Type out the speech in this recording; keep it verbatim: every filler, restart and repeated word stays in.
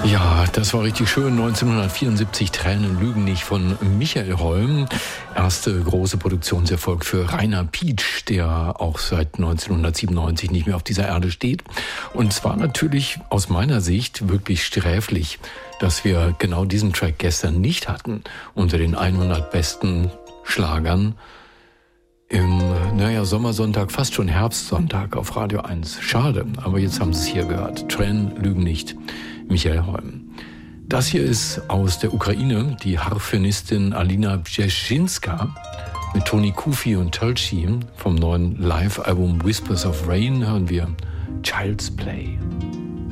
Ja, das war richtig schön. neunzehnhundertvierundsiebzig, Tränen lügen nicht, von Michael Holm. Erste große Produktionserfolg für Rainer Pietsch, der auch seit neunzehnhundertsiebenundneunzig nicht mehr auf dieser Erde steht. Und zwar natürlich aus meiner Sicht wirklich sträflich, dass wir genau diesen Track gestern nicht hatten unter den hundert besten Schlagern im, naja, Sommersonntag, fast schon Herbstsonntag auf Radio eins. Schade, aber jetzt haben Sie es hier gehört. Tränen lügen nicht, Michael Holm. Das hier ist aus der Ukraine, die Harfenistin Alina Bjeschinska mit Toni Kufi und Tolchi. Vom neuen Live-Album Whispers of Rain hören wir Child's Play.